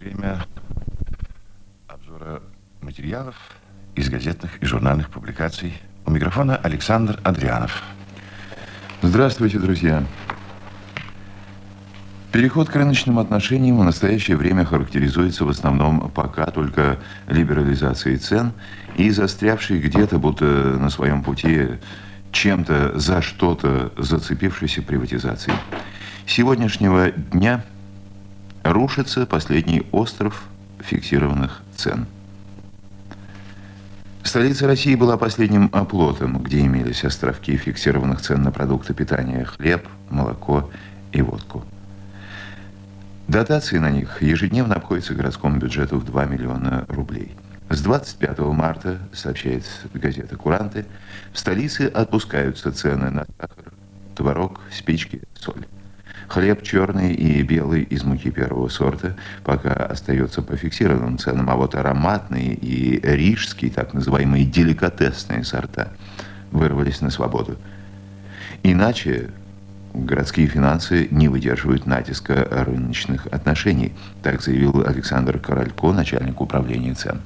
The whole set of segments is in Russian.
Время обзора материалов из газетных и журнальных публикаций. У микрофона Александр Андрианов. Здравствуйте, друзья. Переход к рыночным отношениям в настоящее время характеризуется в основном пока только либерализацией цен и застрявшей где-то, будто на своем пути, чем-то за что-то зацепившейся приватизацией. С сегодняшнего дня рушится последний остров фиксированных цен. Столица России была последним оплотом, где имелись островки фиксированных цен на продукты питания: хлеб, молоко и водку. Дотации на них ежедневно обходятся городскому бюджету в 2 миллиона рублей. С 25 марта, сообщает газета «Куранты», в столице отпускаются цены на сахар, творог, спички, соль. Хлеб черный и белый из муки первого сорта пока остается по фиксированным ценам, а вот ароматные и рижские, так называемые деликатесные сорта, вырвались на свободу. Иначе городские финансы не выдерживают натиска рыночных отношений, так заявил Александр Королько, начальник управления цен.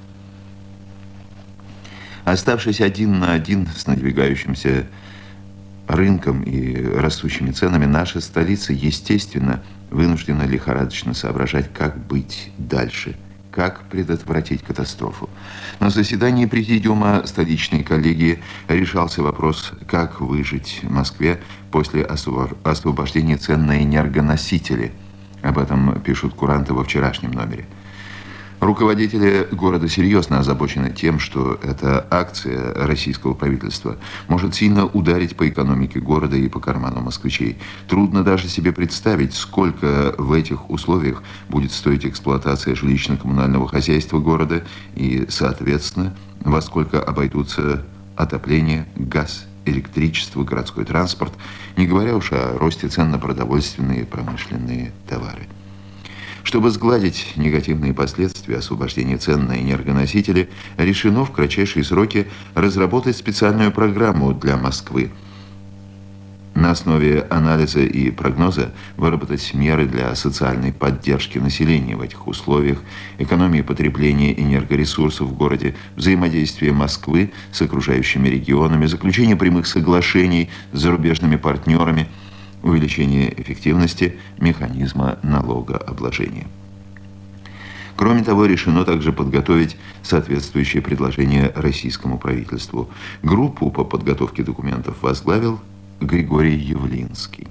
Оставшись один на один с надвигающимся рынком и растущими ценами, наша столица, естественно, вынуждена лихорадочно соображать, как быть дальше, как предотвратить катастрофу. На заседании президиума столичной коллегии решался вопрос, как выжить Москве после освобождения цен на энергоносители. Об этом пишут куранты во вчерашнем номере. Руководители города серьезно озабочены тем, что эта акция российского правительства может сильно ударить по экономике города и по карману москвичей. Трудно даже себе представить, сколько в этих условиях будет стоить эксплуатация жилищно-коммунального хозяйства города и, соответственно, во сколько обойдутся отопление, газ, электричество, городской транспорт, не говоря уж о росте цен на продовольственные и промышленные товары. Чтобы сгладить негативные последствия освобождения цен на энергоносители, решено в кратчайшие сроки разработать специальную программу для Москвы. На основе анализа и прогноза выработать меры для социальной поддержки населения в этих условиях, экономии потребления энергоресурсов в городе, взаимодействия Москвы с окружающими регионами, заключение прямых соглашений с зарубежными партнерами, увеличение эффективности механизма налогообложения. Кроме того, решено также подготовить соответствующее предложение российскому правительству. Группу по подготовке документов возглавил Григорий Явлинский.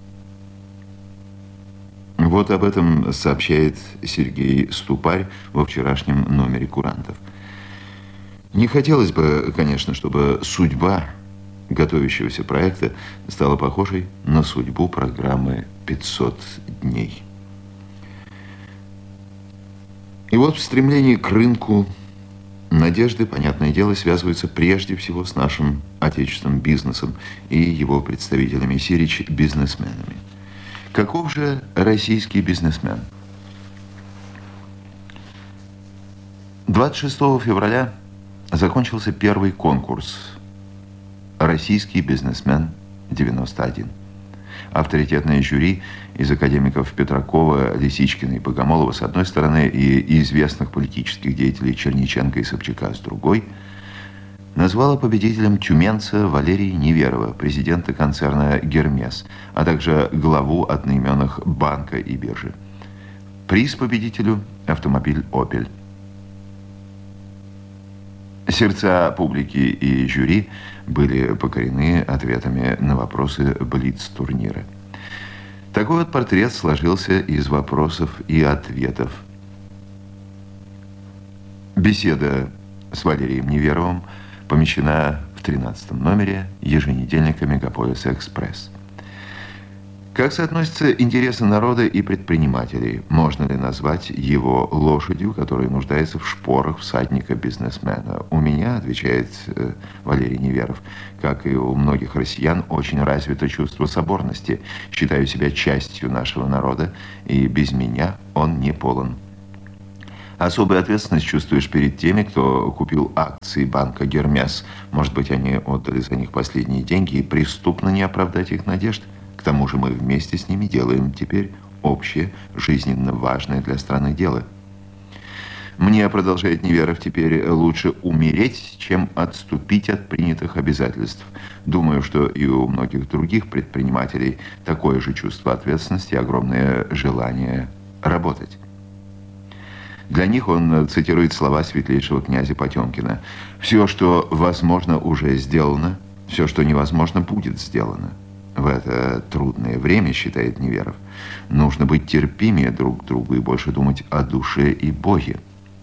Вот об этом сообщает Сергей Ступарь во вчерашнем номере «Курантов». Не хотелось бы, конечно, чтобы судьба готовящегося проекта стала похожей на судьбу программы «500 дней». И вот в стремлении к рынку надежды, понятное дело, связываются прежде всего с нашим отечественным бизнесом и его представителями, сирич бизнесменами. Каков же российский бизнесмен? 26 февраля закончился первый конкурс «Российский бизнесмен-91». Авторитетное жюри из академиков Петракова, Лисичкина и Богомолова с одной стороны и известных политических деятелей Черниченко и Собчака с другой назвало победителем тюменца Валерия Неверова, президента концерна «Гермес», а также главу одноименных банка и биржи. Приз победителю – автомобиль «Опель». Сердца публики и жюри были покорены ответами на вопросы блиц-турнира. Такой вот портрет сложился из вопросов и ответов. Беседа с Валерием Неверовым помещена в 13 номере еженедельника «Мегаполис Экспресс». Как соотносятся интересы народа и предпринимателей? Можно ли назвать его лошадью, которая нуждается в шпорах всадника-бизнесмена? У меня, отвечает Валерий Неверов, как и у многих россиян, очень развито чувство соборности. Считаю себя частью нашего народа, и без меня он не полон. Особую ответственность чувствуешь перед теми, кто купил акции банка «Гермес». Может быть, они отдали за них последние деньги, и преступно не оправдать их надежд. К тому же мы вместе с ними делаем теперь общее, жизненно важное для страны дело. Мне, продолжает Неверов, теперь лучше умереть, чем отступить от принятых обязательств. Думаю, что и у многих других предпринимателей такое же чувство ответственности и огромное желание работать. Для них он цитирует слова светлейшего князя Потемкина. «Все, что возможно, уже сделано, все, что невозможно, будет сделано». В это трудное время, считает Неверов, нужно быть терпимее друг к другу и больше думать о душе и Боге.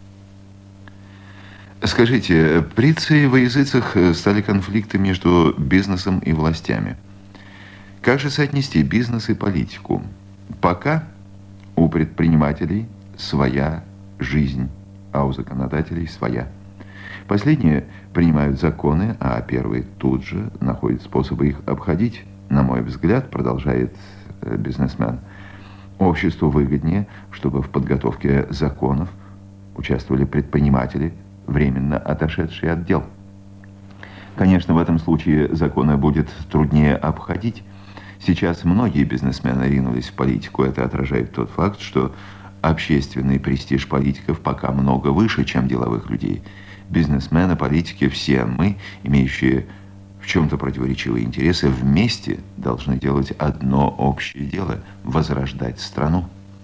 Скажите, при воязыцах стали конфликты между бизнесом и властями. Как же соотнести бизнес и политику? Пока у предпринимателей своя жизнь, а у законодателей своя. Последние принимают законы, а первые тут же находят способы их обходить. На мой взгляд, продолжает бизнесмен, обществу выгоднее, чтобы в подготовке законов участвовали предприниматели, временно отошедшие от дел. Конечно, в этом случае законы будет труднее обходить. Сейчас многие бизнесмены ринулись в политику. Это отражает тот факт, что общественный престиж политиков пока много выше, чем деловых людей. Бизнесмены, политики, все мы, имеющие в чем-то противоречивые интересы, вместе должны делать одно общее дело – возрождать страну.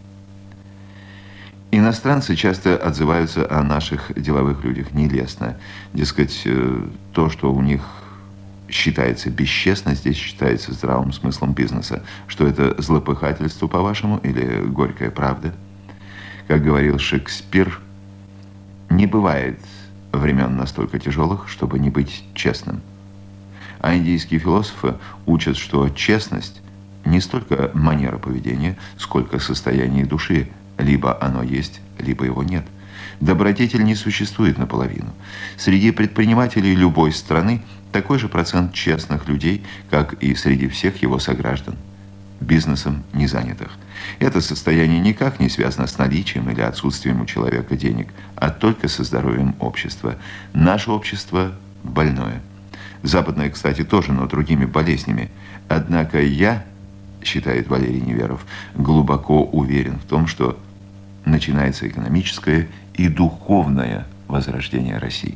Иностранцы часто отзываются о наших деловых людях нелестно. Дескать, то, что у них считается бесчестно, здесь считается здравым смыслом бизнеса. Что это злопыхательство, по-вашему, или горькая правда? Как говорил Шекспир, не бывает времен настолько тяжелых, чтобы не быть честным. А индийские философы учат, что честность не столько манера поведения, сколько состояние души. Либо оно есть, либо его нет. Добродетель не существует наполовину. Среди предпринимателей любой страны такой же процент честных людей, как и среди всех его сограждан, бизнесом не занятых. Это состояние никак не связано с наличием или отсутствием у человека денег, а только со здоровьем общества. Наше общество больное. Западное, кстати, тоже, но другими болезнями. Однако я, считает Валерий Неверов, глубоко уверен в том, что начинается экономическое и духовное возрождение России.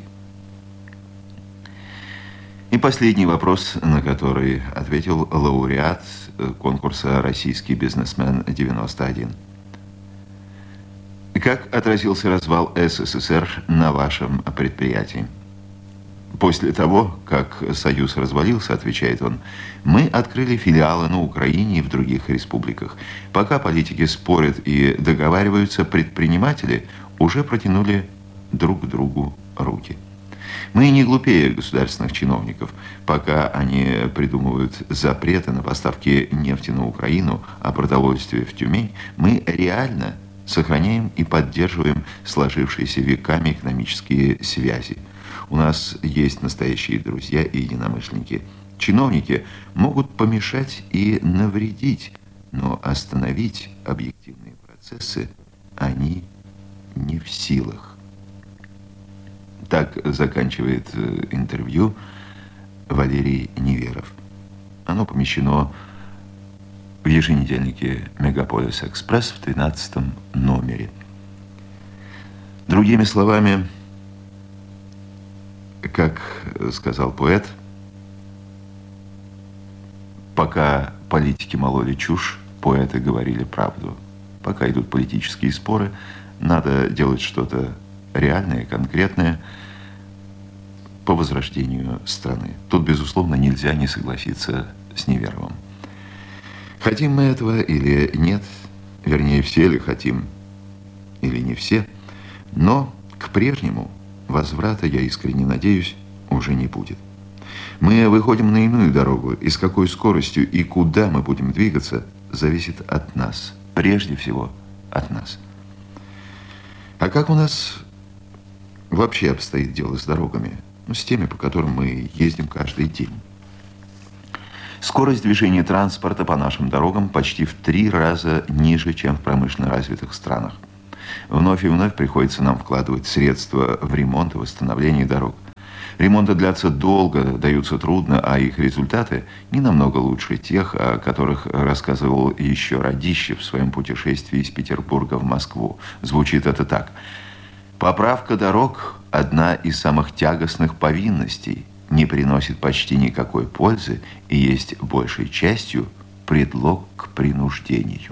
И последний вопрос, на который ответил лауреат конкурса «Российский бизнесмен-91». Как отразился развал СССР на вашем предприятии? После того, как Союз развалился, отвечает он, мы открыли филиалы на Украине и в других республиках. Пока политики спорят и договариваются, предприниматели уже протянули друг другу руки. Мы не глупее государственных чиновников. Пока они придумывают запреты на поставки нефти на Украину, а продовольствие в Тюмень, мы реально сохраняем и поддерживаем сложившиеся веками экономические связи. У нас есть настоящие друзья и единомышленники. Чиновники могут помешать и навредить, но остановить объективные процессы они не в силах. Так заканчивает интервью Валерий Неверов. Оно помещено в еженедельнике «Мегаполис Экспресс» в 13 номере. Другими словами, как сказал поэт, пока политики мололи чушь, поэты говорили правду. Пока идут политические споры, надо делать что-то реальное, конкретное по возрождению страны. Тут, безусловно, нельзя не согласиться с Неверовым. Хотим мы этого или нет, вернее, все ли хотим, или не все, но к прежнему возврата, я искренне надеюсь, уже не будет. Мы выходим на иную дорогу, и с какой скоростью и куда мы будем двигаться, зависит от нас. Прежде всего, от нас. А как у нас вообще обстоит дело с дорогами? С теми, по которым мы ездим каждый день. Скорость движения транспорта по нашим дорогам почти в 3 раза ниже, чем в промышленно развитых странах. Вновь и вновь приходится нам вкладывать средства в ремонт и восстановление дорог. Ремонты длятся долго, даются трудно, а их результаты не намного лучше тех, о которых рассказывал еще Радищев в своем путешествии из Петербурга в Москву. Звучит это так. Поправка дорог – одна из самых тягостных повинностей, не приносит почти никакой пользы и есть большей частью предлог к принуждению.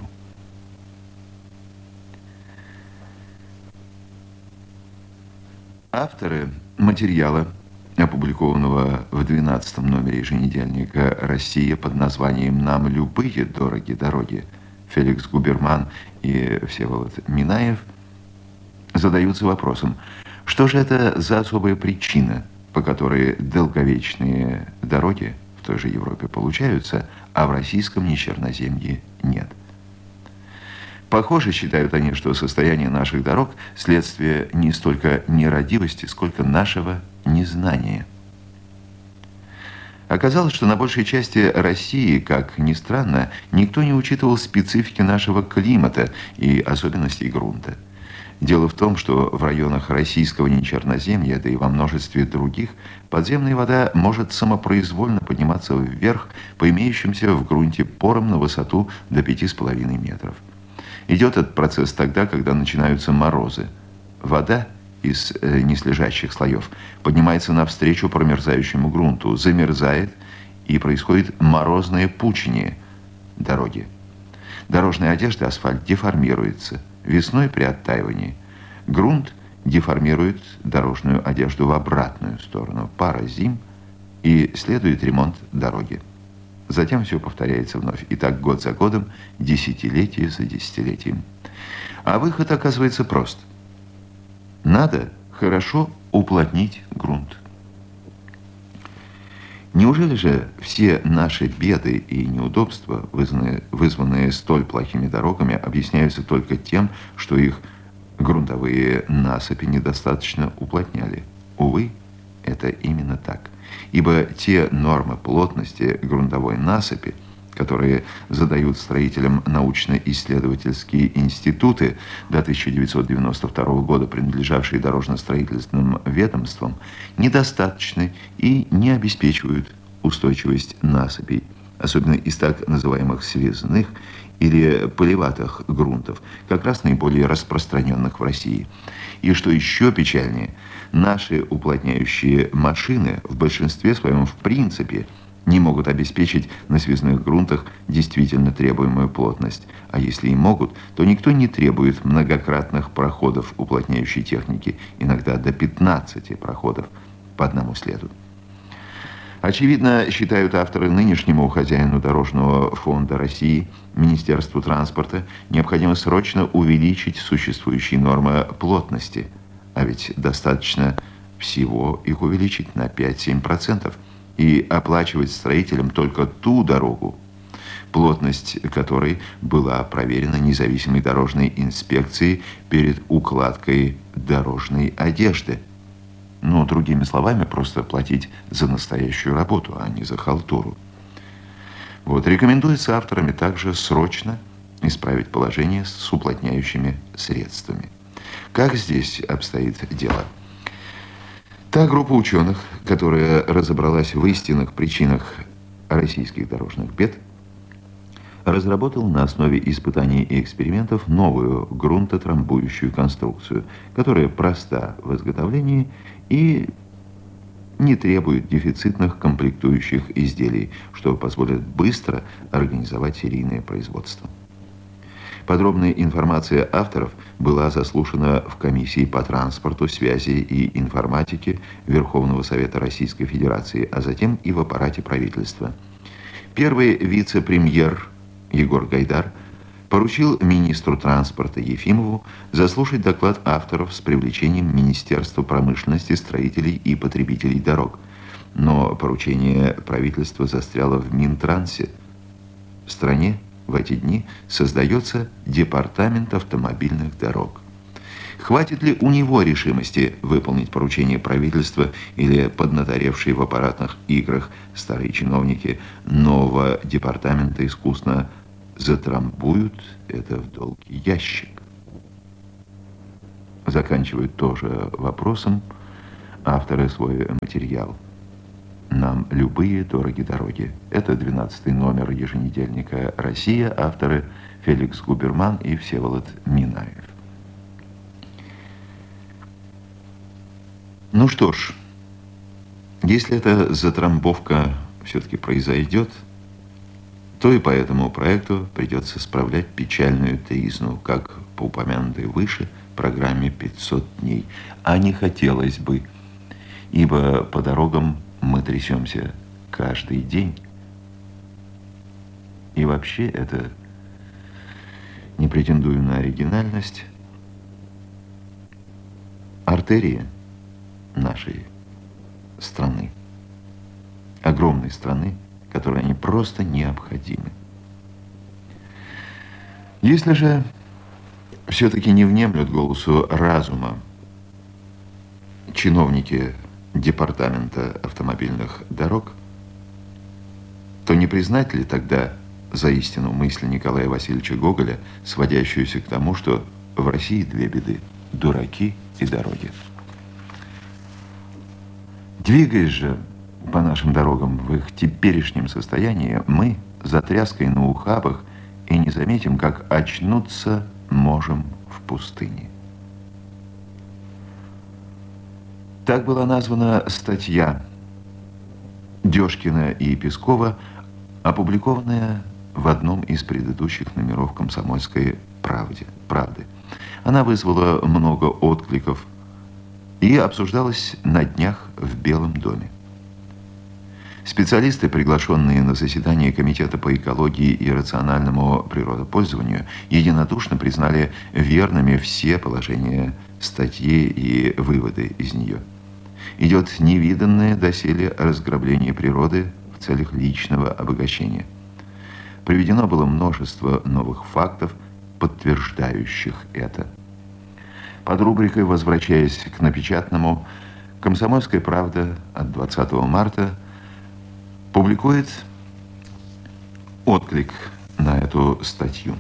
Авторы материала, опубликованного в 12-м номере еженедельника «Россия» под названием «Нам любые дороги дороги», Феликс Губерман и Всеволод Минаев, задаются вопросом, что же это за особая причина, по которой долговечные дороги в той же Европе получаются, а в российском нечерноземье нет. Похоже, считают они, что состояние наших дорог – следствие не столько нерадивости, сколько нашего незнания. Оказалось, что на большей части России, как ни странно, никто не учитывал специфики нашего климата и особенностей грунта. Дело в том, что в районах российского нечерноземья, да и во множестве других, подземная вода может самопроизвольно подниматься вверх по имеющимся в грунте порам на высоту до 5,5 метров. Идет этот процесс тогда, когда начинаются морозы. Вода из низлежащих слоев поднимается навстречу промерзающему грунту, замерзает, и происходит морозное пучение дороги. Дорожная одежда, асфальт, деформируется. Весной при оттаивании грунт деформирует дорожную одежду в обратную сторону. Пара зим, и следует ремонт дороги. Затем все повторяется вновь. И так год за годом, десятилетие за десятилетием. А выход оказывается прост. Надо хорошо уплотнить грунт. Неужели же все наши беды и неудобства, вызванные столь плохими дорогами, объясняются только тем, что их грунтовые насыпи недостаточно уплотняли? Увы, это именно так. Ибо те нормы плотности грунтовой насыпи, которые задают строителям научно-исследовательские институты, до 1992 года принадлежавшие дорожно-строительным ведомствам, недостаточны и не обеспечивают устойчивость насыпей, особенно из так называемых связных или полеватых грунтов, как раз наиболее распространенных в России. И что еще печальнее, наши уплотняющие машины в большинстве своем в принципе не могут обеспечить на связных грунтах действительно требуемую плотность. А если и могут, то никто не требует многократных проходов уплотняющей техники, иногда до 15 проходов по одному следу. Очевидно, считают авторы, нынешнему хозяину Дорожного фонда России, Министерству транспорта, необходимо срочно увеличить существующие нормы плотности. А ведь достаточно всего их увеличить на 5-7%. И оплачивать строителям только ту дорогу, плотность которой была проверена независимой дорожной инспекцией перед укладкой дорожной одежды. Ну, другими словами, просто платить за настоящую работу, а не за халтуру. Вот, рекомендуется авторами также срочно исправить положение с уплотняющими средствами. Как здесь обстоит дело? Та группа ученых, которая разобралась в истинных причинах российских дорожных бед, разработала на основе испытаний и экспериментов новую грунтотрамбующую конструкцию, которая проста в изготовлении и не требует дефицитных комплектующих изделий, что позволит быстро организовать серийное производство. Подробная информация авторов была заслушана в комиссии по транспорту, связи и информатике Верховного Совета Российской Федерации, а затем и в аппарате правительства. Первый вице-премьер Егор Гайдар поручил министру транспорта Ефимову заслушать доклад авторов с привлечением Министерства промышленности, строителей и потребителей дорог. Но поручение правительства застряло в Минтрансе. В стране в эти дни создается Департамент автомобильных дорог. Хватит ли у него решимости выполнить поручение правительства или поднаторевшие в аппаратных играх старые чиновники нового департамента искусно затрамбуют это в долгий ящик? Заканчивают тоже вопросом авторы свой материал. Нам любые дороги дороги. Это 12-й номер еженедельника «Россия», авторы Феликс Губерман и Всеволод Минаев. Ну что ж, если эта затрамбовка все-таки произойдет, то и по этому проекту придется справлять печальную тризну, как по упомянутой выше программе «500 дней». А не хотелось бы, ибо по дорогам мы трясемся каждый день. И вообще это, не претендую на оригинальность, артерии нашей страны, огромной страны, которые они просто необходимы. Если же все-таки не внемлют голосу разума чиновники Департамента автомобильных дорог, то не признать ли тогда за истину мысль Николая Васильевича Гоголя, сводящуюся к тому, что в России две беды – дураки и дороги. Двигаясь же по нашим дорогам в их теперешнем состоянии, мы за тряской на ухабах и не заметим, как очнуться можем в пустыне. Так была названа статья Дёшкина и Пескова, опубликованная в одном из предыдущих номеров «Комсомольской правды». Она вызвала много откликов и обсуждалась на днях в Белом доме. Специалисты, приглашенные на заседание Комитета по экологии и рациональному природопользованию, единодушно признали верными все положения статьи и выводы из нее. Идет невиданное доселе разграбление природы в целях личного обогащения. Приведено было множество новых фактов, подтверждающих это. Под рубрикой «Возвращаясь к напечатанному», «Комсомольская правда» от 20 марта публикует отклик на эту статью.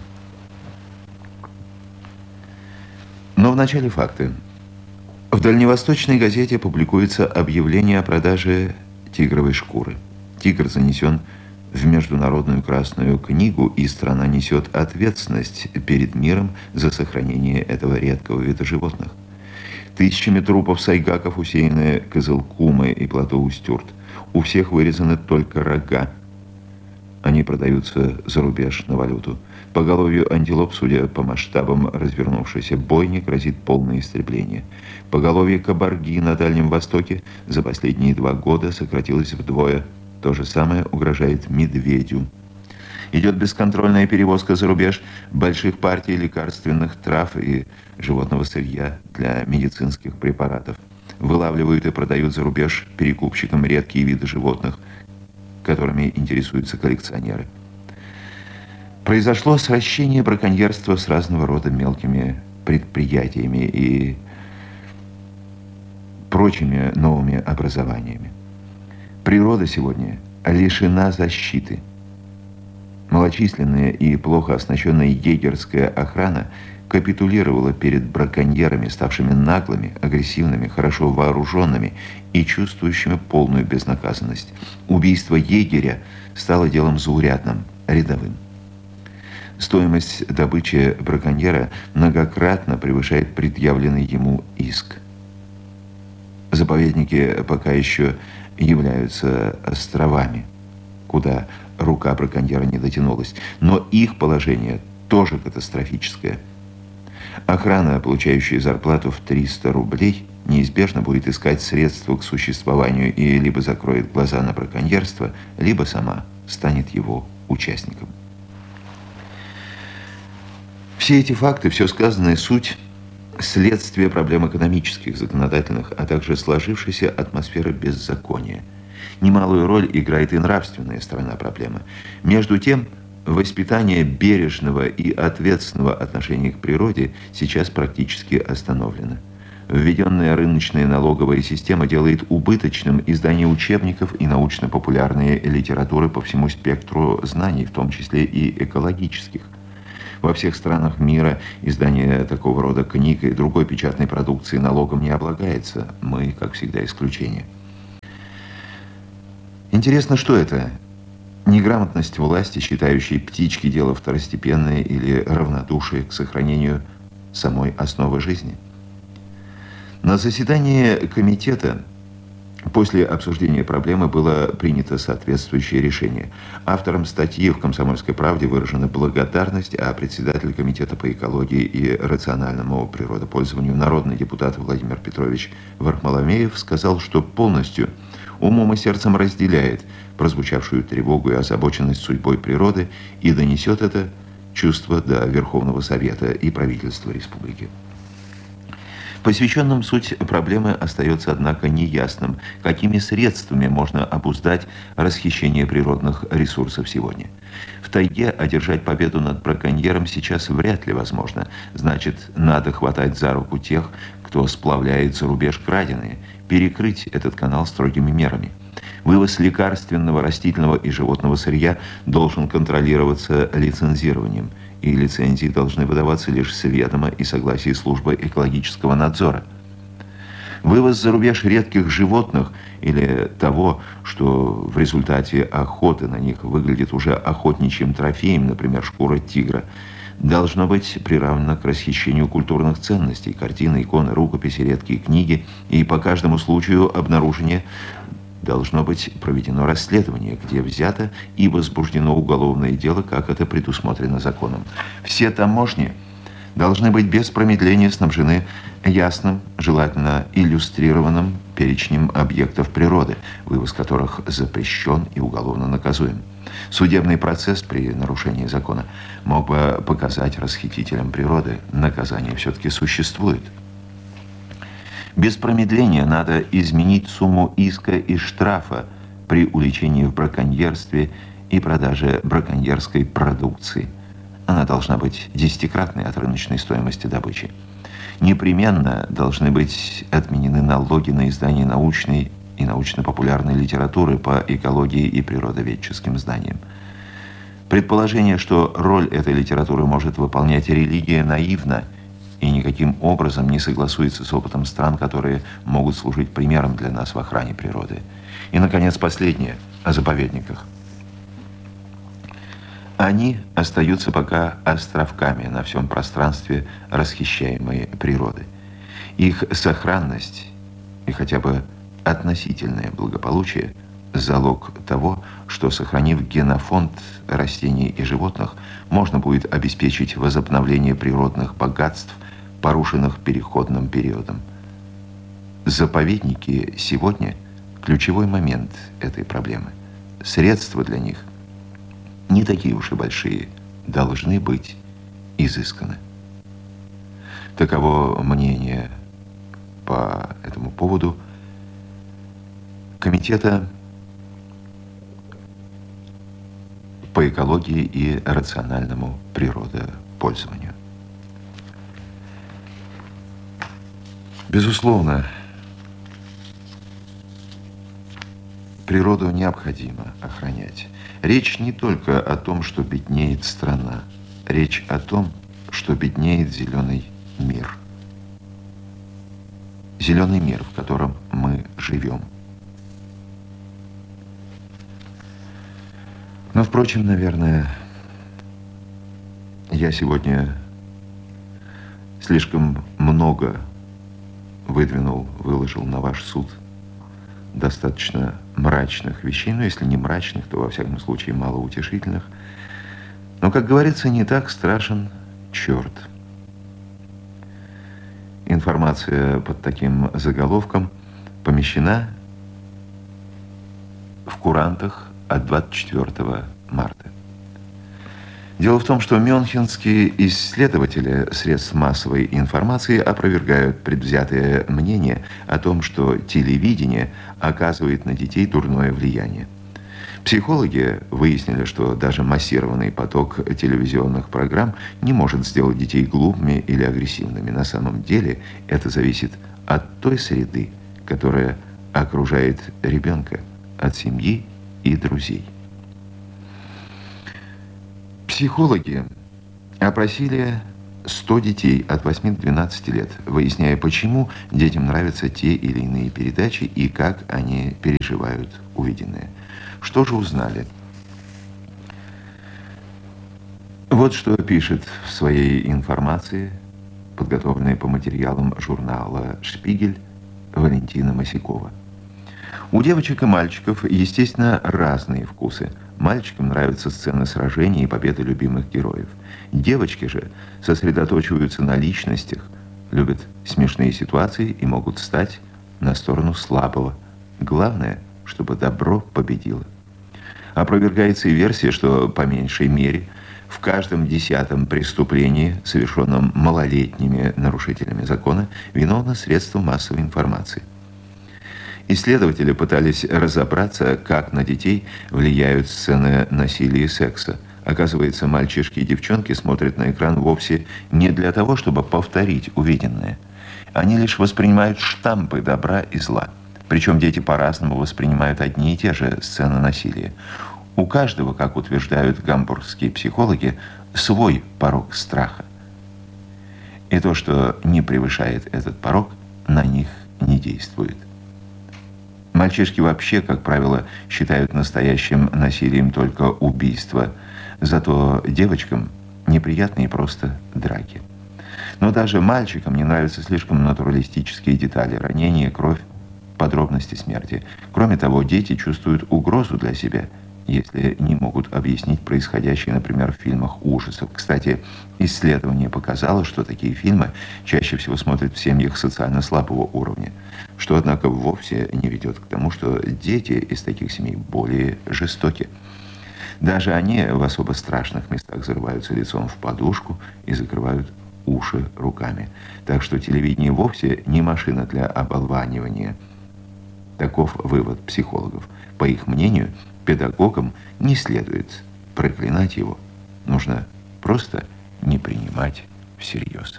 Но вначале факты. В дальневосточной газете публикуется объявление о продаже тигровой шкуры. Тигр занесен в Международную Красную книгу, и страна несет ответственность перед миром за сохранение этого редкого вида животных. Тысячами трупов сайгаков усеяны Кызылкумы и плато Устюрт. У всех вырезаны только рога. Они продаются за рубеж на валюту. Поголовью антилоп, судя по масштабам развернувшейся бойни, грозит полное истребление. Поголовье кабарги на Дальнем Востоке за последние 2 года сократилось вдвое. То же самое угрожает медведю. Идет бесконтрольная перевозка за рубеж больших партий лекарственных трав и животного сырья для медицинских препаратов. Вылавливают и продают за рубеж перекупщикам редкие виды животных, которыми интересуются коллекционеры. Произошло сращение браконьерства с разного рода мелкими предприятиями и прочими новыми образованиями. Природа сегодня лишена защиты. Малочисленная и плохо оснащенная егерская охрана капитулировала перед браконьерами, ставшими наглыми, агрессивными, хорошо вооруженными и чувствующими полную безнаказанность. Убийство егеря стало делом заурядным, рядовым. Стоимость добычи браконьера многократно превышает предъявленный ему иск. Заповедники пока еще являются островами, куда рука браконьера не дотянулась, но их положение тоже катастрофическое. Охрана, получающая зарплату в 300 рублей, неизбежно будет искать средства к существованию и либо закроет глаза на браконьерство, либо сама станет его участником. Все эти факты, все сказанное суть следствие проблем экономических, законодательных, а также сложившейся атмосферы беззакония. Немалую роль играет и нравственная сторона проблемы. Между тем, воспитание бережного и ответственного отношения к природе сейчас практически остановлено. Введенная рыночная налоговая система делает убыточным издание учебников и научно-популярной литературы по всему спектру знаний, в том числе и экологических. Во всех странах мира издание такого рода книг и другой печатной продукции налогом не облагается. Мы, как всегда, исключение. Интересно, что это? Неграмотность власти, считающей птички дело второстепенное, или равнодушие к сохранению самой основы жизни? На заседании комитета после обсуждения проблемы было принято соответствующее решение. Авторам статьи в «Комсомольской правде» выражена благодарность, а председатель комитета по экологии и рациональному природопользованию, народный депутат Владимир Петрович Вархмоломеев, сказал, что полностью умом и сердцем разделяет прозвучавшую тревогу и озабоченность судьбой природы и донесет это чувство до Верховного Совета и правительства республики. Посвященным суть проблемы остается, однако, неясным, какими средствами можно обуздать расхищение природных ресурсов сегодня. В тайге одержать победу над браконьером сейчас вряд ли возможно. Значит, надо хватать за руку тех, кто сплавляет за рубеж краденые, перекрыть этот канал строгими мерами. Вывоз лекарственного, растительного и животного сырья должен контролироваться лицензированием, и лицензии должны выдаваться лишь с ведома и согласия службы экологического надзора. Вывоз за рубеж редких животных или того, что в результате охоты на них выглядит уже охотничьим трофеем, например, шкура тигра, должно быть приравнено к расхищению культурных ценностей, картины, иконы, рукописи, редкие книги, и по каждому случаю обнаружения должно быть проведено расследование, где взято и возбуждено уголовное дело, как это предусмотрено законом. Все таможни должны быть без промедления снабжены ясным, желательно иллюстрированным перечнем объектов природы, вывоз которых запрещен и уголовно наказуем. Судебный процесс при нарушении закона мог бы показать расхитителям природы, наказание все-таки существует. Без промедления надо изменить сумму иска и штрафа при увлечении в браконьерстве и продаже браконьерской продукции. Она должна быть десятикратной от рыночной стоимости добычи. Непременно должны быть отменены налоги на издание научной и научно-популярной литературы по экологии и природоведческим знаниям. Предположение, что роль этой литературы может выполнять религия, наивно и никаким образом не согласуется с опытом стран, которые могут служить примером для нас в охране природы. И, наконец, последнее о заповедниках. Они остаются пока островками на всем пространстве расхищаемой природы. Их сохранность и хотя бы относительное благополучие – залог того, что, сохранив генофонд растений и животных, можно будет обеспечить возобновление природных богатств, порушенных переходным периодом. Заповедники сегодня – ключевой момент этой проблемы. Средства для них не такие уж и большие, должны быть изысканы. Таково мнение по этому поводу Комитета по экологии и рациональному природопользованию. Безусловно, природу необходимо охранять. Речь не только о том, что беднеет страна. Речь о том, что беднеет зеленый мир. Зеленый мир, в котором мы живем. Но, впрочем, наверное, я сегодня слишком много выложил на ваш суд достаточно мрачных вещей, но если не мрачных, то, во всяком случае, малоутешительных. Но, как говорится, не так страшен черт. Информация под таким заголовком помещена в курантах от 24 марта. Дело в том, что мюнхенские исследователи средств массовой информации опровергают предвзятое мнение о том, что телевидение оказывает на детей дурное влияние. Психологи выяснили, что даже массированный поток телевизионных программ не может сделать детей глупыми или агрессивными. На самом деле это зависит от той среды, которая окружает ребенка, от семьи и друзей. Психологи опросили 100 детей от 8 до 12 лет, выясняя, почему детям нравятся те или иные передачи и как они переживают увиденное. Что же узнали? Вот что пишет в своей информации подготовленная по материалам журнала «Шпигель» Валентина Масякова. У девочек и мальчиков, естественно, разные вкусы. Мальчикам нравятся сцены сражений и победы любимых героев. Девочки же сосредоточиваются на личностях, любят смешные ситуации и могут встать на сторону слабого. Главное, чтобы добро победило. Опровергается и версия, что по меньшей мере в каждом 10-м преступлении, совершенном малолетними нарушителями закона, виновно средство массовой информации. Исследователи пытались разобраться, как на детей влияют сцены насилия и секса. Оказывается, мальчишки и девчонки смотрят на экран вовсе не для того, чтобы повторить увиденное. Они лишь воспринимают штампы добра и зла. Причем дети по-разному воспринимают одни и те же сцены насилия. У каждого, как утверждают гамбургские психологи, свой порог страха. И то, что не превышает этот порог, на них не действует. Мальчишки вообще, как правило, считают настоящим насилием только убийство. Зато девочкам неприятны просто драки. Но даже мальчикам не нравятся слишком натуралистические детали: ранения, кровь, подробности смерти. Кроме того, дети чувствуют угрозу для себя, если не могут объяснить происходящее, например, в фильмах ужасов. Кстати, исследование показало, что такие фильмы чаще всего смотрят в семьях социально слабого уровня, что, однако, вовсе не ведет к тому, что дети из таких семей более жестоки. Даже они в особо страшных местах зарываются лицом в подушку и закрывают уши руками. Так что телевидение вовсе не машина для оболванивания. Таков вывод психологов. По их мнению, педагогам не следует проклинать его. Нужно просто не принимать всерьез.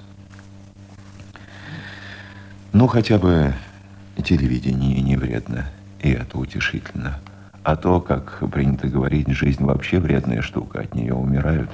Ну, хотя бы телевидение не вредно, и это утешительно. А то, как принято говорить, жизнь вообще вредная штука, от нее умирают.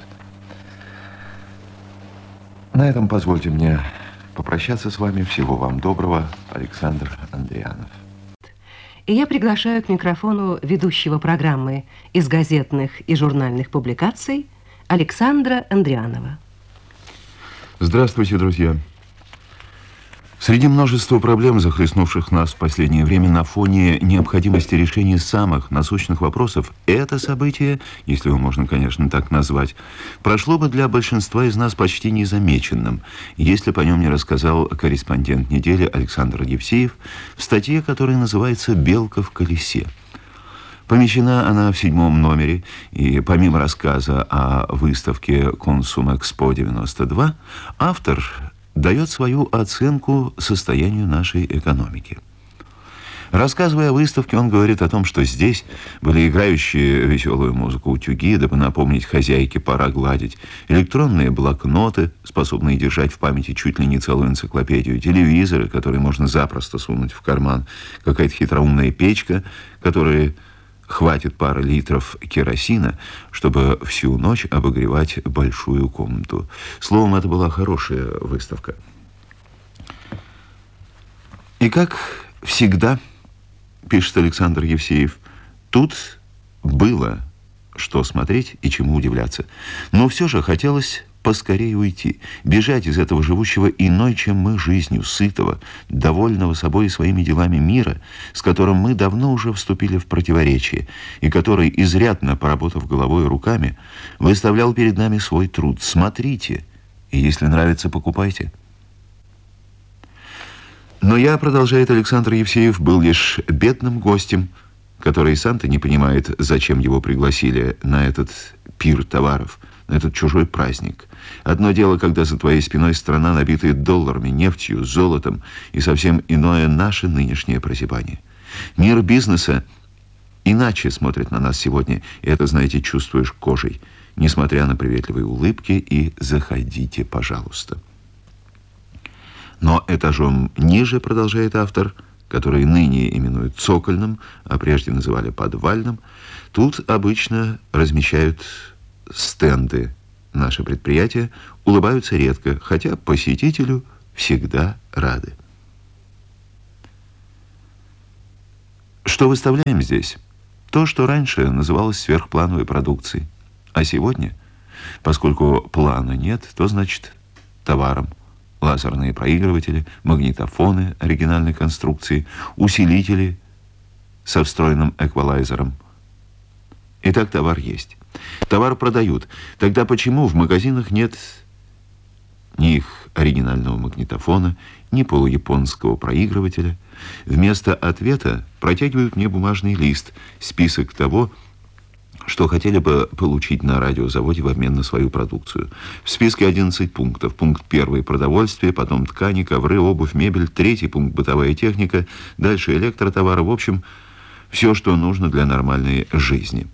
На этом позвольте мне попрощаться с вами. Всего вам доброго. Александр Андрианов. И я приглашаю к микрофону ведущего программы из газетных и журнальных публикаций Александра Андрианова. Здравствуйте, друзья. Среди множества проблем, захлестнувших нас в последнее время, на фоне необходимости решения самых насущных вопросов, это событие, если его можно, конечно, так назвать, прошло бы для большинства из нас почти незамеченным, если бы о нем не рассказал корреспондент недели Александр Евсеев в статье, которая называется «Белка в колесе». Помещена она в 7-м номере, и помимо рассказа о выставке «Консум-Экспо-92», автор дает свою оценку состоянию нашей экономики. Рассказывая о выставке, он говорит о том, что здесь были играющие веселую музыку утюги, дабы напомнить хозяйке «пора гладить», электронные блокноты, способные держать в памяти чуть ли не целую энциклопедию, телевизоры, которые можно запросто сунуть в карман, какая-то хитроумная печка, которая хватит пары литров керосина, чтобы всю ночь обогревать большую комнату. Словом, это была хорошая выставка. И как всегда, пишет Александр Евсеев, тут было что смотреть и чему удивляться. Но все же хотелось поскорее уйти, бежать из этого живущего иной, чем мы, жизнью, сытого, довольного собой и своими делами мира, с которым мы давно уже вступили в противоречие, и который, изрядно поработав головой и руками, выставлял перед нами свой труд. Смотрите, и если нравится, покупайте. Но я, продолжает Александр Евсеев, был лишь бедным гостем, который сам-то не понимает, зачем его пригласили на этот пир товаров, на этот чужой праздник. Одно дело, когда за твоей спиной страна, набитая долларами, нефтью, золотом, и совсем иное наше нынешнее прозябание. Мир бизнеса иначе смотрит на нас сегодня, и это, знаете, чувствуешь кожей, несмотря на приветливые улыбки и «заходите, пожалуйста». Но этажом ниже, продолжает автор, который ныне именуют цокольным, а прежде называли подвальным, тут обычно размещают стенды. Наши предприятия улыбаются редко, хотя посетителю всегда рады. Что выставляем здесь? То, что раньше называлось сверхплановой продукцией. А сегодня, поскольку плана нет, то значит товаром. лазерные проигрыватели, магнитофоны оригинальной конструкции, усилители со встроенным эквалайзером. Итак, товар есть. Товар продают. Тогда почему в магазинах нет ни их оригинального магнитофона, ни полуяпонского проигрывателя? Вместо ответа протягивают мне бумажный лист, список того, что хотели бы получить на радиозаводе в обмен на свою продукцию. В списке 11 пунктов. Пункт 1 – продовольствие, потом ткани, ковры, обувь, мебель. 3 пункт – бытовая техника, дальше электротовары. В общем, все, что нужно для нормальной жизни.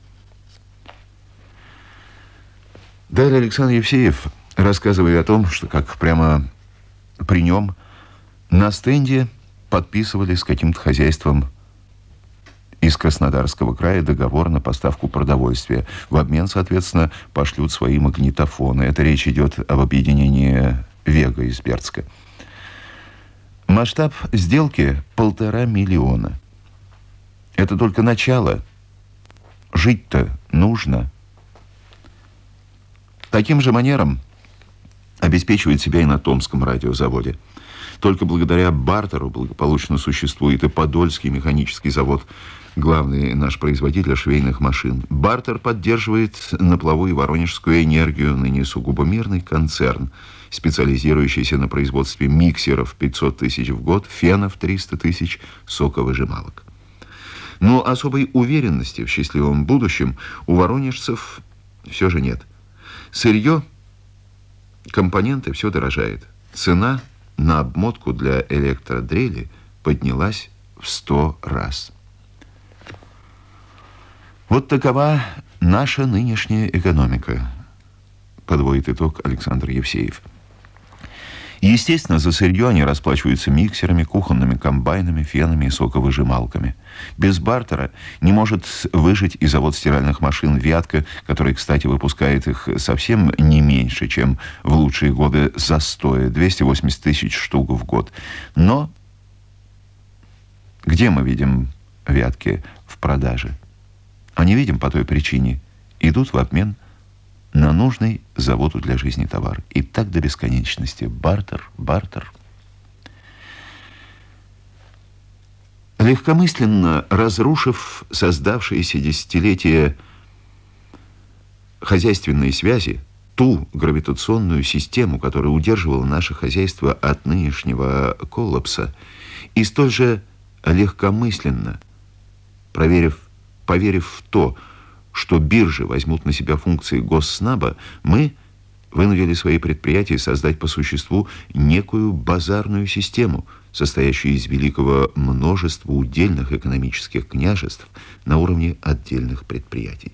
Далее Александр Евсеев рассказывает о том, что как прямо при нем на стенде подписывали с каким-то хозяйством из Краснодарского края договор на поставку продовольствия. В обмен, соответственно, пошлют свои магнитофоны. Это речь идет об объединении «Вега» из Бердска. Масштаб сделки – 1,5 миллиона. Это только начало. Жить-то нужно. Таким же манером обеспечивает себя и на Томском радиозаводе. Только благодаря бартеру благополучно существует и Подольский механический завод, главный наш производитель швейных машин. Бартер поддерживает на плаву и Воронежскую энергию, ныне сугубо мирный концерн, специализирующийся на производстве миксеров 500 тысяч в год, фенов 300 тысяч, соковыжималок. Но особой уверенности в счастливом будущем у воронежцев все же нет. Сырье, компоненты, все дорожает. Цена на обмотку для электродрели поднялась в 100 раз. Вот такова наша нынешняя экономика, подводит итог Александр Евсеев. Естественно, за сырье они расплачиваются миксерами, кухонными комбайнами, фенами и соковыжималками. Без бартера не может выжить и завод стиральных машин «Вятка», который, кстати, выпускает их совсем не меньше, чем в лучшие годы застоя, 280 тысяч штук в год. Но где мы видим «Вятки» в продаже? А не видим по той причине. Идут в обмен на нужный заводу для жизни товар. И так до бесконечности. Бартер, бартер. Легкомысленно разрушив создавшиеся десятилетия хозяйственные связи, ту гравитационную систему, которая удерживала наше хозяйство от нынешнего коллапса, и столь же легкомысленно, поверив в то, что биржи возьмут на себя функции госснаба, мы вынудили свои предприятия создать по существу некую базарную систему, состоящую из великого множества удельных экономических княжеств на уровне отдельных предприятий.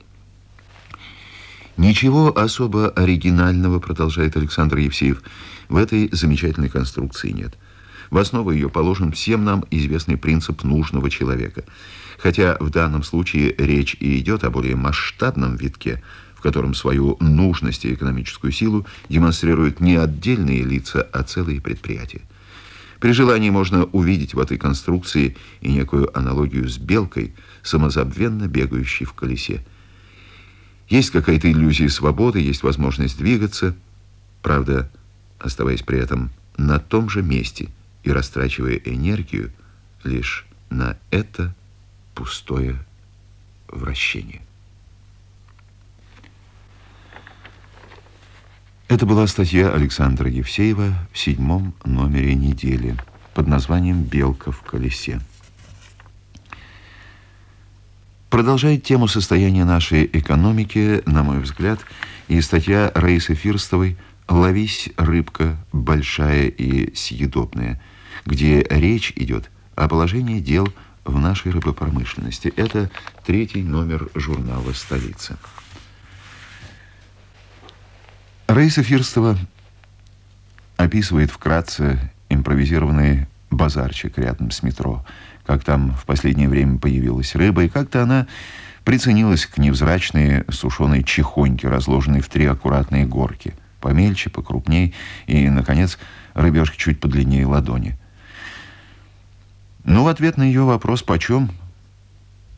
Ничего особо оригинального, продолжает Александр Евсеев, в этой замечательной конструкции нет. В основу ее положен всем нам известный принцип нужного человека. Хотя в данном случае речь и идет о более масштабном витке, в котором свою нужность и экономическую силу демонстрируют не отдельные лица, а целые предприятия. При желании можно увидеть в этой конструкции и некую аналогию с белкой, самозабвенно бегающей в колесе. Есть какая-то иллюзия свободы, есть возможность двигаться, правда, оставаясь при этом на том же месте и растрачивая энергию лишь на это пустое вращение. Это была статья Александра Евсеева в 7-м номере недели под названием «Белка в колесе». Продолжает тему состояния нашей экономики, на мой взгляд, и статья Раисы Фирстовой «Ловись, рыбка, большая и съедобная», где речь идет о положении дел в нашей рыбопромышленности. Это 3-й номер журнала «Столица». Раиса Фирстова описывает вкратце импровизированный базарчик рядом с метро, как там в последнее время появилась рыба, и как-то она приценилась к невзрачной сушеной чехоньке, разложенной в 3 аккуратные горки, помельче, покрупней, и, наконец, рыбешки чуть подлиннее ладони. Но в ответ на ее вопрос «почем?»,